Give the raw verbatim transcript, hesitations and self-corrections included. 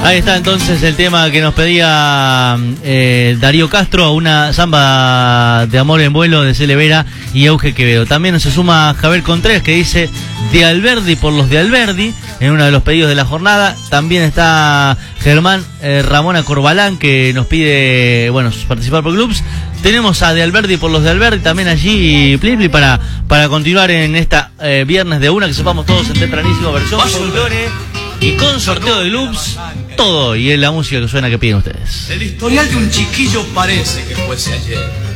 Ahí está entonces el tema que nos pedía eh, Darío Castro, una samba de amor en vuelo de Cele Vera y Euge Quevedo. También nos se suma Javier Contreras, que dice de Alberdi por los de Alberdi, en uno de los pedidos de la jornada. También está Germán eh, Ramona Corbalán, que nos pide, bueno, participar por clubs. Tenemos a De Alberdi por los de Alberdi también allí, Pli Pli, para, para continuar en esta eh, viernes de una, que sepamos todos en tempranísimo, versión folclore y con sorteo de clubs, todo, y es la música que suena que piden ustedes. El historial de un chiquillo parece que fuese ayer.